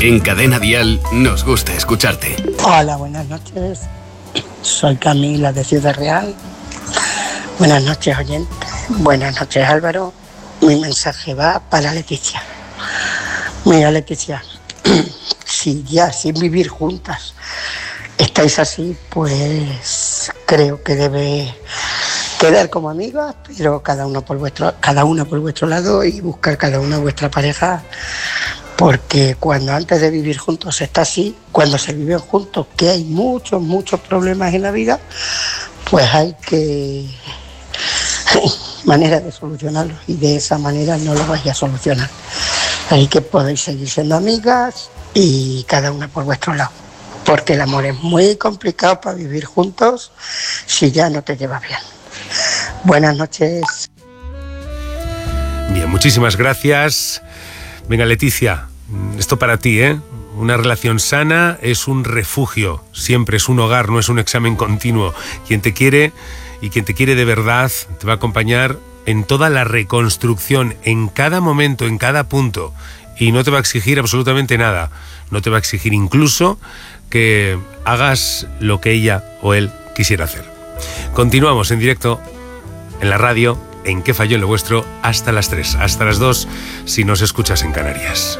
En Cadena Dial nos gusta escucharte. Hola, buenas noches. Soy Camila de Ciudad Real. Buenas noches, oyentes. Buenas noches, Álvaro. Mi mensaje va para Leticia. Mira, Leticia, si ya sin vivir juntas estáis así, pues creo que debe quedar como amigas, pero cada una por vuestro lado y buscar cada una vuestra pareja, porque cuando antes de vivir juntos se está así, cuando se viven juntos, que hay muchos problemas en la vida, pues hay manera de solucionarlos, y de esa manera no lo vais a solucionar. Así que podéis seguir siendo amigas y cada una por vuestro lado, porque el amor es muy complicado para vivir juntos si ya no te llevas bien. Buenas noches. Bien, muchísimas gracias. Venga, Leticia, esto para ti, ¿eh? Una relación sana es un refugio, siempre es un hogar, no es un examen continuo. Quien te quiere y quien te quiere de verdad te va a acompañar en toda la reconstrucción, en cada momento, en cada punto, y no te va a exigir absolutamente nada. No te va a exigir incluso que hagas lo que ella o él quisiera hacer. Continuamos en directo en la radio, en ¿Qué falló en lo vuestro? Hasta las 3, hasta las 2, si nos escuchas en Canarias.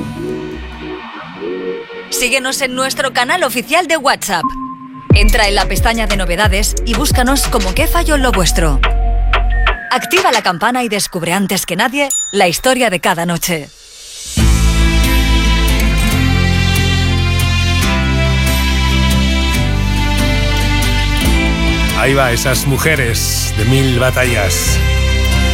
Síguenos en nuestro canal oficial de WhatsApp. Entra en la pestaña de novedades y búscanos como ¿Qué falló en lo vuestro? Activa la campana y descubre antes que nadie la historia de cada noche. Ahí va, esas mujeres de 1000 batallas.